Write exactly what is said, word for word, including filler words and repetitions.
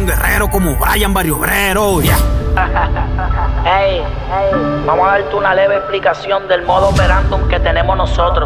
un guerrero como Brian Barrio Obrero. Yeah. Hey, hey, vamos a darte una leve explicación del modo operandum que tenemos nosotros.